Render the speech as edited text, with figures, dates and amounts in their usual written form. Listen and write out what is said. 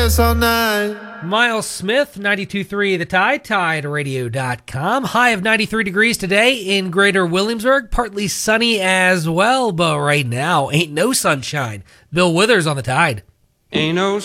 all night. Miles Smith, 92.3 The Tide, TideRadio.com. High of 93 degrees today in Greater Williamsburg. Partly sunny as well, but right now ain't no sunshine. Bill Withers on the Tide. Ain't no